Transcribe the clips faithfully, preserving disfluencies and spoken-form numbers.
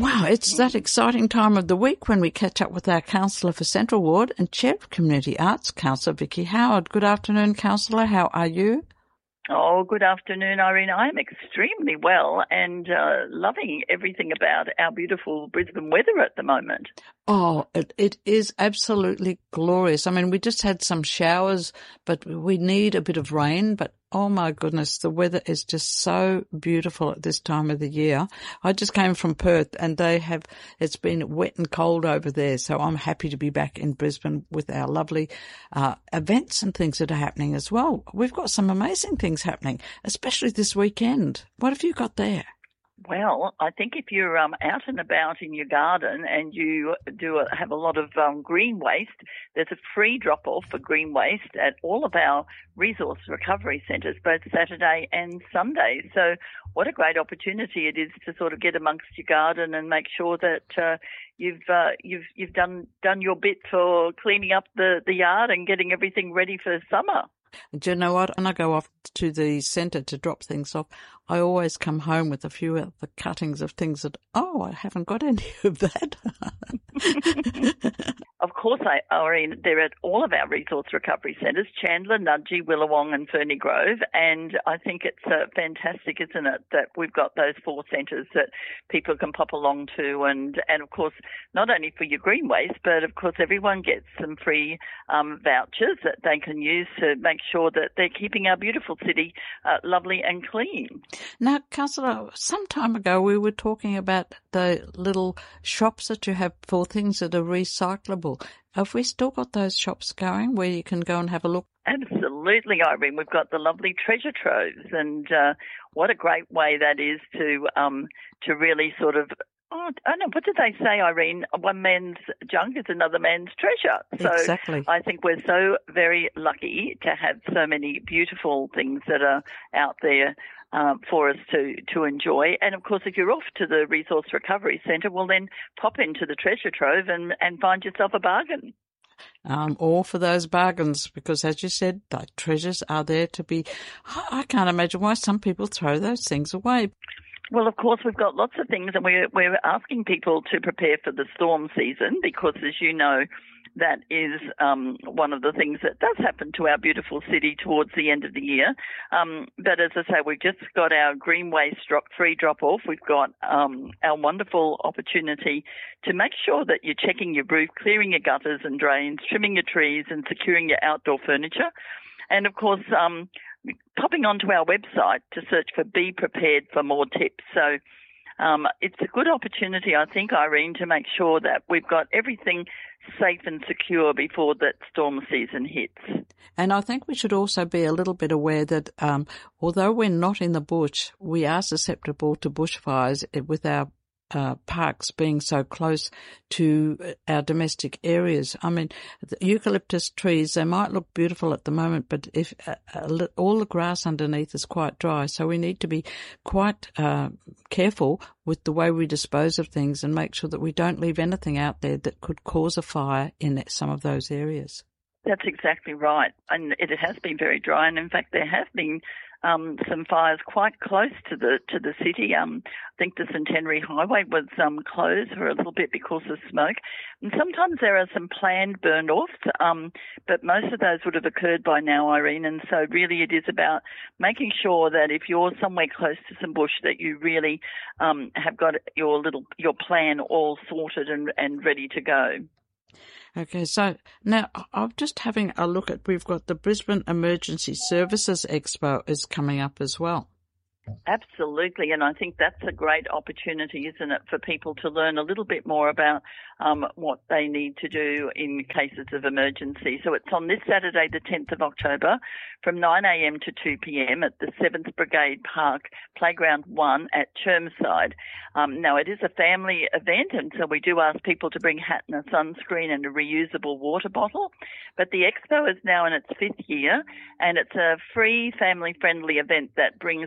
Wow, it's that exciting time of the week when we catch up with our Councillor for Central Ward and Chair of Community Arts, Councillor Vicky Howard. Good afternoon, Councillor. How are you? Oh, good afternoon, Irene. I'm extremely well and uh, loving everything about our beautiful Brisbane weather at the moment. Oh, it, it is absolutely glorious. I mean, we just had some showers, but we need a bit of rain. But oh my goodness, the weather is just so beautiful at this time of the year. I just came from Perth and they have, it's been wet and cold over there. So I'm happy to be back in Brisbane with our lovely uh, events and things that are happening as well. We've got some amazing things happening, especially this weekend. What have you got there? Well, I think if you're um, out and about in your garden and you do a, have a lot of um, green waste, there's a free drop-off for green waste at all of our resource recovery centres, both Saturday and Sunday. So what a great opportunity it is to sort of get amongst your garden and make sure that uh, you've uh, you've you've done done your bit for cleaning up the, the yard and getting everything ready for summer. Do you know what? When I go off to the centre to drop things off, I always come home with a few of the cuttings of things that, oh, I haven't got any of that. Of course, I, Irene, they're at all of our resource recovery centres, Chandler, Nudgee, Willawong and Ferny Grove, and I think it's uh, fantastic, isn't it, that we've got those four centres that people can pop along to, and, and of course, not only for your green waste, but of course everyone gets some free um, vouchers that they can use to make sure that they're keeping our beautiful city uh, lovely and clean. Now, Councillor, some time ago we were talking about the little shops that you have for things that are recyclable. Have we still got those shops going where you can go and have a look? Absolutely, Irene. We've got the lovely treasure troves, and uh, what a great way that is to um, to really sort of, oh, I don't know, what did they say, Irene? One man's junk is another man's treasure. So exactly. I think we're so very lucky to have so many beautiful things that are out there Um, for us to, to enjoy. And, of course, if you're off to the Resource Recovery Centre, well, then pop into the Treasure Trove and, and find yourself a bargain. Um, all for those bargains because, as you said, the treasures are there to be. I can't imagine why some people throw those things away. Well, of course, we've got lots of things, and we're, we're asking people to prepare for the storm season because, as you know, that is um, one of the things that does happen to our beautiful city towards the end of the year. Um, but as I say, we've just got our green waste drop, free drop-off. We've got um, our wonderful opportunity to make sure that you're checking your roof, clearing your gutters and drains, trimming your trees and securing your outdoor furniture. And, of course, um, popping onto our website to search for Be Prepared for more tips. So um, it's a good opportunity, I think, Irene, to make sure that we've got everything safe and secure before that storm season hits. And I think we should also be a little bit aware that um, although we're not in the bush, we are susceptible to bushfires with our uh, parks being so close to our domestic areas. I mean, the eucalyptus trees, they might look beautiful at the moment, but if uh, uh, all the grass underneath is quite dry, so we need to be quite uh, careful with the way we dispose of things and make sure that we don't leave anything out there that could cause a fire in some of those areas. That's exactly right. And it has been very dry. And in fact, there have been um, some fires quite close to the to the city. Um, I think the Centenary Highway was um, closed for a little bit because of smoke. And sometimes there are some planned burn-offs, um, but most of those would have occurred by now, Irene. And so really it is about making sure that if you're somewhere close to some bush, that you really um, have got your little your plan all sorted and, and ready to go. Okay, so now I'm just having a look at, we've got the Brisbane Emergency Services Expo is coming up as well. Absolutely, and I think that's a great opportunity, isn't it, for people to learn a little bit more about um, what they need to do in cases of emergency. So it's on this Saturday, the tenth of October, from nine a.m. to two p.m. at the seventh Brigade Park, Playground one at Chermside. Um, now, it is a family event, and so we do ask people to bring a hat and a sunscreen and a reusable water bottle. But the Expo is now in its fifth year, and it's a free, family-friendly event that brings emergency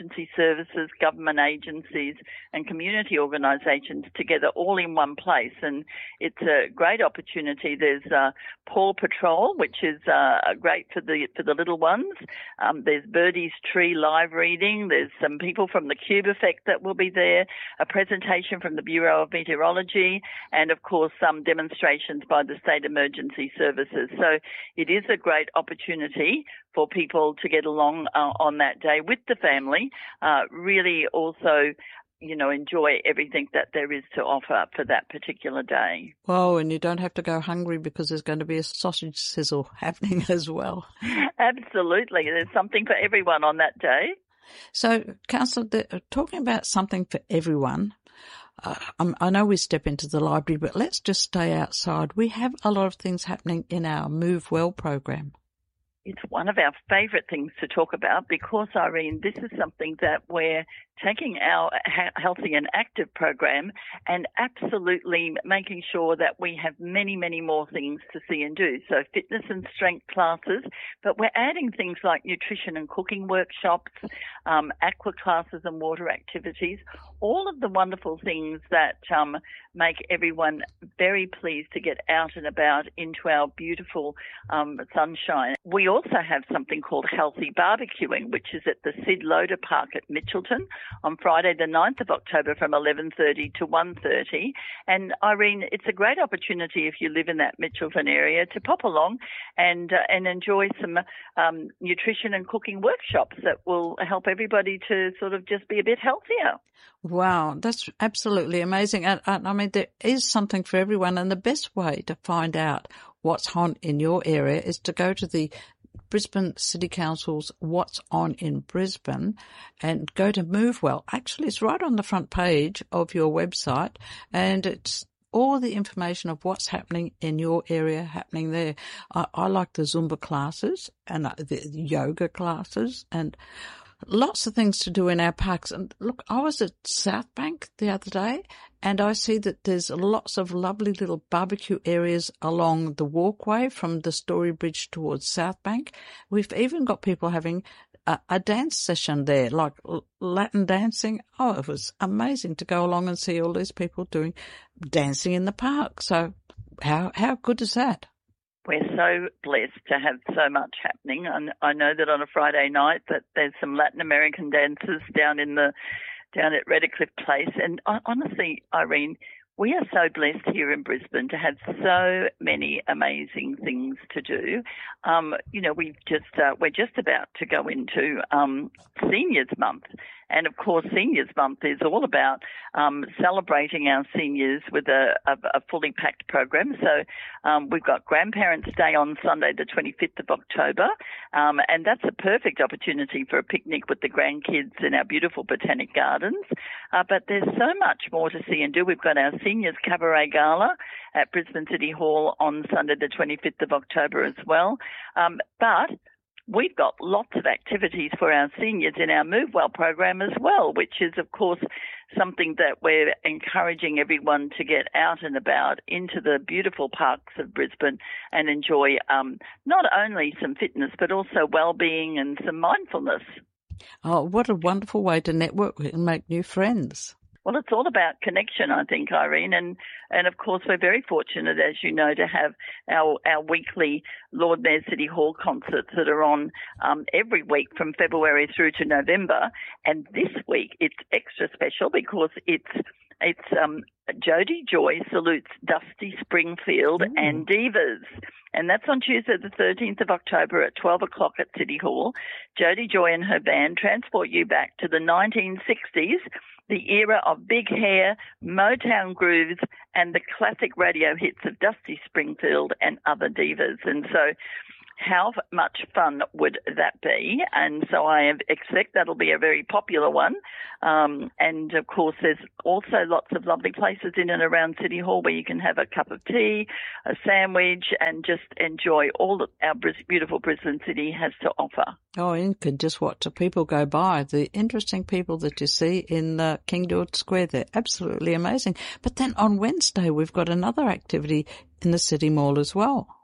emergency services, government agencies and community organisations together all in one place. And it's a great opportunity. There's uh, Paw Patrol, which is uh, great for the for the little ones. Um, there's Birdie's Tree live reading. There's some people from the Cube Effect that will be there, a presentation from the Bureau of Meteorology, and of course some demonstrations by the State Emergency Services. So it is a great opportunity for people to get along uh, on that day with the family, uh, really also, you know, enjoy everything that there is to offer for that particular day. Oh, and you don't have to go hungry because there's going to be a sausage sizzle happening as well. Absolutely. There's something for everyone on that day. So, Councillor, talking about something for everyone, uh, I know we step into the library, but let's just stay outside. We have a lot of things happening in our Move Well program. It's one of our favourite things to talk about because, Irene, this is something that we're taking our Healthy and Active program and absolutely making sure that we have many, many more things to see and do. So fitness and strength classes, but we're adding things like nutrition and cooking workshops, um, aqua classes and water activities, all of the wonderful things that um, make everyone very pleased to get out and about into our beautiful um, sunshine. We also have something called Healthy Barbecuing, which is at the Sid Loader Park at Mitchelton on Friday the ninth of October from eleven thirty to one thirty. And Irene, it's a great opportunity if you live in that Mitchelton area to pop along and uh, and enjoy some um, nutrition and cooking workshops that will help everybody to sort of just be a bit healthier. Wow, that's absolutely amazing. And, and I mean, there is something for everyone, and the best way to find out what's on in your area is to go to the Brisbane City Council's What's On in Brisbane and go to Move Well. Actually, it's right on the front page of your website, and it's all the information of what's happening in your area happening there. I, I like the Zumba classes and the yoga classes and lots of things to do in our parks. And look, I was at South Bank the other day and I see that there's lots of lovely little barbecue areas along the walkway from the Story Bridge towards South Bank. We've even got people having a, a dance session there, like Latin dancing. Oh, it was amazing to go along and see all these people doing dancing in the park. So how how good is that? We're so blessed to have so much happening. And I know that on a Friday night that there's some Latin American dancers down in the down at Redcliffe Place. And honestly, Irene, we are so blessed here in Brisbane to have so many amazing things to do. Um, you know, we've just uh, we're just about to go into um, Seniors Month. And, of course, Seniors Month is all about um, celebrating our seniors with a, a, a fully packed program. So um, we've got Grandparents' Day on Sunday, the twenty-fifth of October, um, and that's a perfect opportunity for a picnic with the grandkids in our beautiful botanic gardens. Uh, but there's so much more to see and do. We've got our Seniors Cabaret Gala at Brisbane City Hall on Sunday, the twenty-fifth of October as well. Um, but we've got lots of activities for our seniors in our Move Well program as well, which is, of course, something that we're encouraging everyone to get out and about into the beautiful parks of Brisbane and enjoy um, not only some fitness but also well-being and some mindfulness. Oh, what a wonderful way to network and make new friends. Well, it's all about connection, I think, Irene. And, and of course, we're very fortunate, as you know, to have our, our weekly Lord Mayor City Hall concerts that are on um, every week from February through to November. And this week it's extra special because it's it's um, Jody Joy salutes Dusty Springfield Ooh. and Divas. And that's on Tuesday the thirteenth of October at twelve o'clock at City Hall. Jody Joy and her band transport you back to the nineteen sixties, the era of big hair, Motown grooves, and the classic radio hits of Dusty Springfield and other divas. And so how much fun would that be? And so I expect that'll be a very popular one. Um, and, of course, there's also lots of lovely places in and around City Hall where you can have a cup of tea, a sandwich, and just enjoy all that our beautiful Brisbane City has to offer. Oh, you can just watch the people go by, the interesting people that you see in uh, King George Square. They're absolutely amazing. But then on Wednesday, we've got another activity in the City Mall as well.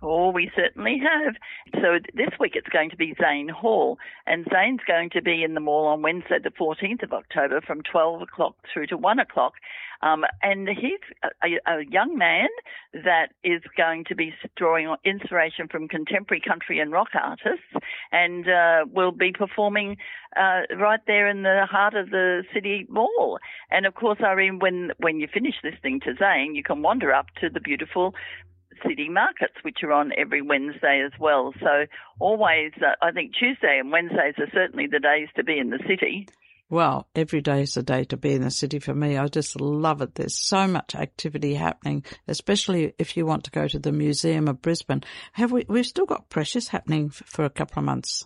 Oh, we certainly have. So this week it's going to be Zane Hall, and Zane's going to be in the mall on Wednesday the fourteenth of October from twelve o'clock through to one o'clock. Um, and he's a, a young man that is going to be drawing inspiration from contemporary country and rock artists, and uh, will be performing uh, right there in the heart of the city mall. And of course, Irene, when, when you finish listening to Zane, you can wander up to the beautiful city markets, which are on every Wednesday as well. So always, uh, I think Tuesday and Wednesdays are certainly the days to be in the city. Well, every day is a day to be in the city for me. I just love it. There's so much activity happening, especially if you want to go to the Museum of Brisbane. Have we, we've still got Precious happening f- for a couple of months.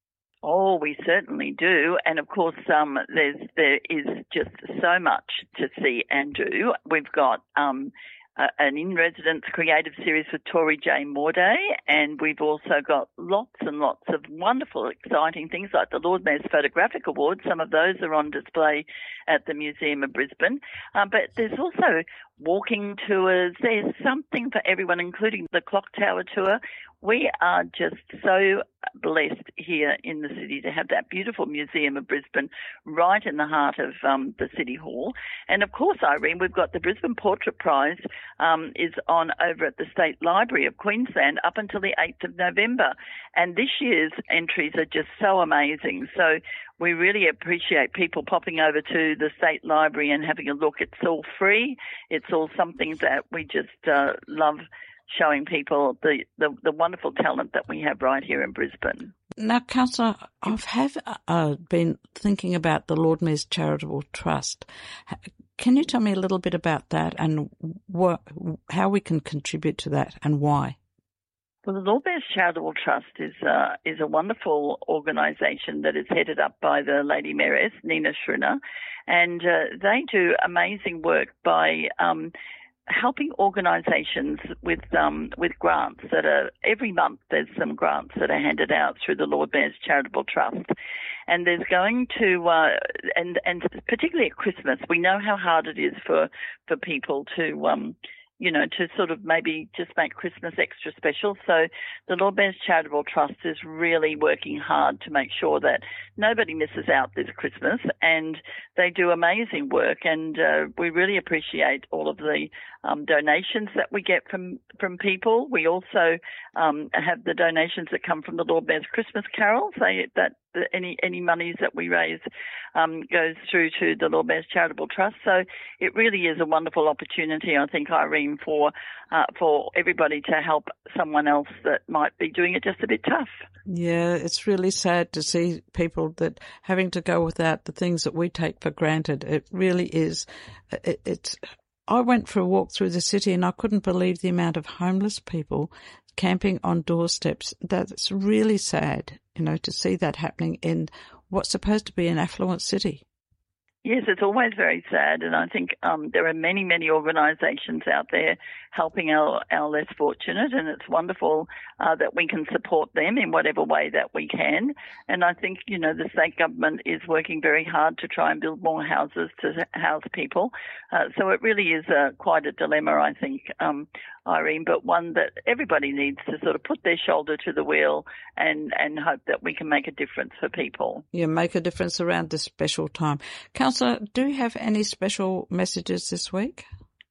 Oh, we certainly do. And of course, um, there's, there is just so much to see and do. We've got, um, Uh, an in-residence creative series with Tori J. Morday, and we've also got lots and lots of wonderful, exciting things like the Lord Mayor's Photographic Award. Some of those are on display at the Museum of Brisbane. Um, but there's also walking tours. There's something for everyone, including the Clock Tower tour. We are just so blessed here in the city to have that beautiful Museum of Brisbane right in the heart of um, the City Hall. And of course, Irene, we've got the Brisbane Portrait Prize um, is on over at the State Library of Queensland up until the eighth of November. And this year's entries are just so amazing. So we really appreciate people popping over to the State Library and having a look. It's all free. It's all something that we just uh, love showing people the, the, the wonderful talent that we have right here in Brisbane. Now, Councillor, I have uh, been thinking about the Lord Mayor's Charitable Trust. Can you tell me a little bit about that and what, how we can contribute to that and why? Well, the Lord Mayor's Charitable Trust is uh, is a wonderful organisation that is headed up by the Lady Mayoress, Nina Schrinner, and uh, they do amazing work by um, helping organisations with um, with grants that are every month. There's some grants that are handed out through the Lord Mayor's Charitable Trust, and there's going to uh, and and particularly at Christmas, we know how hard it is for for people to. Um, you know, to sort of maybe just make Christmas extra special. So the Lord Mayor's Charitable Trust is really working hard to make sure that nobody misses out this Christmas, and they do amazing work, and uh, we really appreciate all of the um, donations that we get from, from people. We also um, have the donations that come from the Lord Mayor's Christmas carols. They, that any any monies that we raise um, goes through to the Lord Mayor's Charitable Trust. So it really is a wonderful opportunity, I think, Irene, for uh, for everybody to help someone else that might be doing it just a bit tough. Yeah, it's really sad to see people that having to go without the things that we take for granted. It really is. It, it's. I went for a walk through the city and I couldn't believe the amount of homeless people camping on doorsteps. That's really sad, you know, to see that happening in what's supposed to be an affluent city. Yes, it's always very sad, and I think um, there are many, many organisations out there helping our, our less fortunate, and it's wonderful uh, that we can support them in whatever way that we can. And I think, you know, the state government is working very hard to try and build more houses to house people. Uh, so it really is a, quite a dilemma, I think, um, Irene, but one that everybody needs to sort of put their shoulder to the wheel and, and hope that we can make a difference for people. Yeah, make a difference around this special time. Councillor, do you have any special messages this week?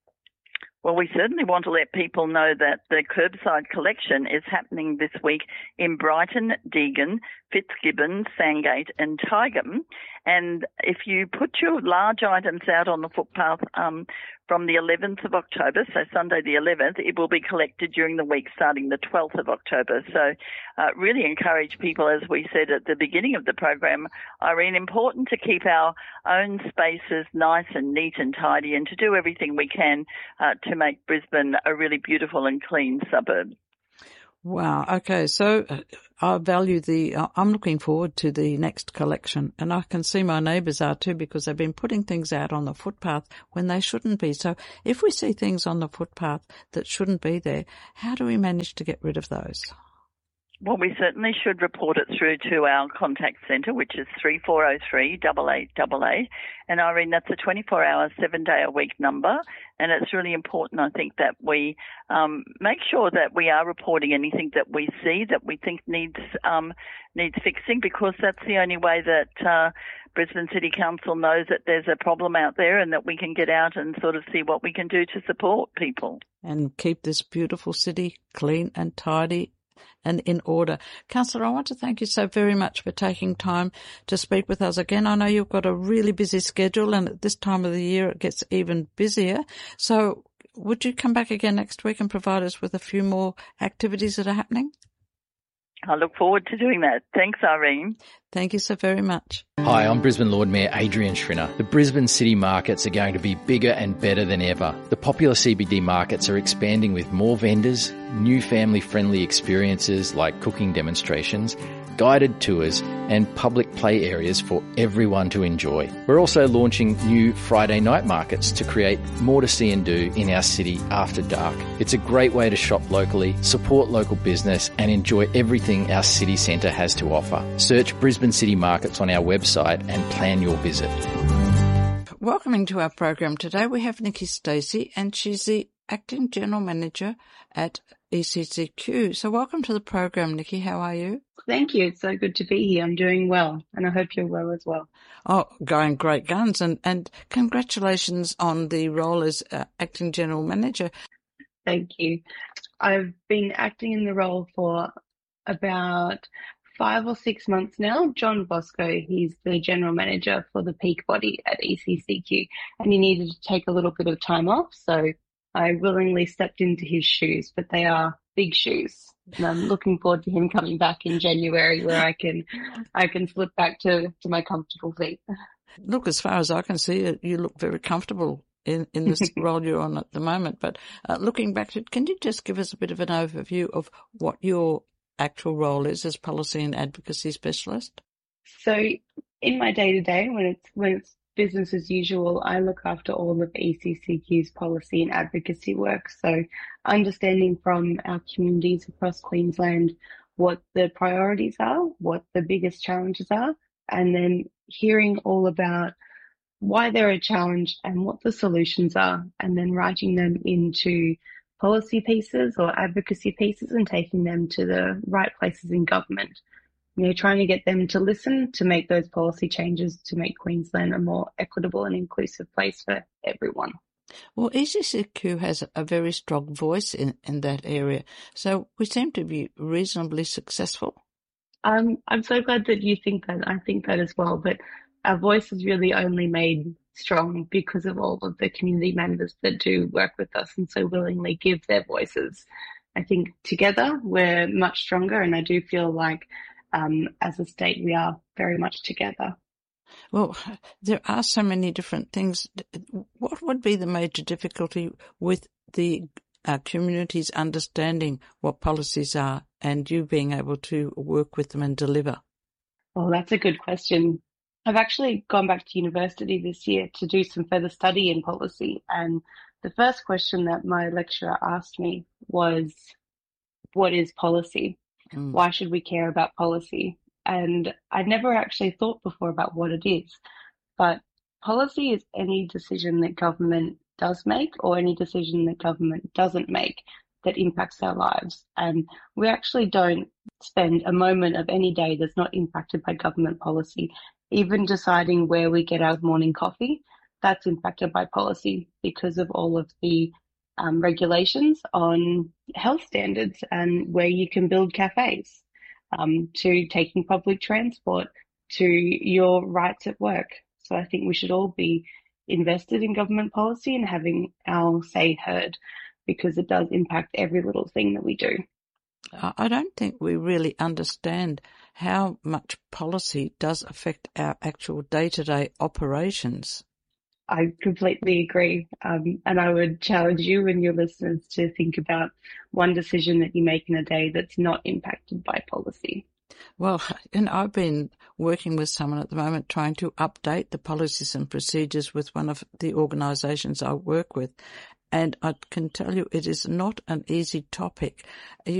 Well, we certainly want to let people know that the curbside collection is happening this week in Brighton, Deagon, Fitzgibbon, Sandgate and Tygum. And if you put your large items out on the footpath um, from the eleventh of October, so Sunday the eleventh, it will be collected during the week starting the twelfth of October. So uh, really encourage people, as we said at the beginning of the program, Irene, important to keep our own spaces nice and neat and tidy and to do everything we can uh, to make Brisbane a really beautiful and clean suburb. Wow. Okay. So I value the, I'm looking forward to the next collection, and I can see my neighbours are too, because they've been putting things out on the footpath when they shouldn't be. So if we see things on the footpath that shouldn't be there, how do we manage to get rid of those? Well, we certainly should report it through to our contact centre, which is three four zero three, eight eight eight eight. And Irene, that's a twenty-four hour, seven day a week number. And it's really important, I think, that we um, make sure that we are reporting anything that we see that we think needs um, needs fixing, because that's the only way that uh, Brisbane City Council knows that there's a problem out there and that we can get out and sort of see what we can do to support people. And keep this beautiful city clean and tidy and in order. Councillor, I want to thank you so very much for taking time to speak with us again. I know you've got a really busy schedule, and at this time of the year it gets even busier. So would you come back again next week and provide us with a few more activities that are happening? I look forward to doing that. Thanks, Irene. Thank you so very much. Hi, I'm Brisbane Lord Mayor Adrian Schrinner. The Brisbane city markets are going to be bigger and better than ever. The popular C B D markets are expanding with more vendors, new family-friendly experiences like cooking demonstrations, guided tours and public play areas for everyone to enjoy. We're also launching new Friday night markets to create more to see and do in our city after dark. It's a great way to shop locally, support local business and enjoy everything our city centre has to offer. Search Brisbane City Markets on our website and plan your visit. Welcoming to our program today, we have Nikki Stacey, and she's the Acting General Manager at E C C Q. So welcome to the program, Nikki. How are you? Thank you. It's so good to be here. I'm doing well, and I hope you're well as well. Oh, going great guns, and, and congratulations on the role as uh, Acting General Manager. Thank you. I've been acting in the role for about five or six months now. John Bosco, he's the General Manager for the peak body at E C C Q, and he needed to take a little bit of time off, so I willingly stepped into his shoes, but they are big shoes. And I'm looking forward to him coming back in January, where I can I can slip back to, to my comfortable feet. Look, as far as I can see, you look very comfortable in, in this role you're on at the moment. But uh, looking back, can you just give us a bit of an overview of what your actual role is as policy and advocacy specialist? So in my day-to-day, when it's when it's business as usual, I look after all of E C C Q's policy and advocacy work. So understanding from our communities across Queensland what the priorities are, what the biggest challenges are, and then hearing all about why they're a challenge and what the solutions are, and then writing them into policy pieces or advocacy pieces and taking them to the right places in government. You know, trying to get them to listen, to make those policy changes to make Queensland a more equitable and inclusive place for everyone. Well, E C C Q has a very strong voice in, in that area, so we seem to be reasonably successful. Um, I'm so glad that you think that. I think that as well, but our voice is really only made strong because of all of the community members that do work with us and so willingly give their voices. I think together we're much stronger, and I do feel like Um, as a state, we are very much together. Well, there are so many different things. What would be the major difficulty with the uh, communities understanding what policies are and you being able to work with them and deliver? Well, that's a good question. I've actually gone back to university this year to do some further study in policy. And the first question that my lecturer asked me was, what is policy? Mm. Why should we care about policy? And I'd never actually thought before about what it is. But policy is any decision that government does make or any decision that government doesn't make that impacts our lives. And we actually don't spend a moment of any day that's not impacted by government policy. Even deciding where we get our morning coffee, that's impacted by policy because of all of the um, regulations on health standards and where you can build cafes, um, to taking public transport, to your rights at work. So I think we should all be invested in government policy and having our say heard, because it does impact every little thing that we do. I don't think we really understand how much policy does affect our actual day-to-day operations. I completely agree. Um, and I would challenge you and your listeners to think about one decision that you make in a day that's not impacted by policy. Well, and I've been working with someone at the moment trying to update the policies and procedures with one of the organisations I work with. And I can tell you it is not an easy topic. You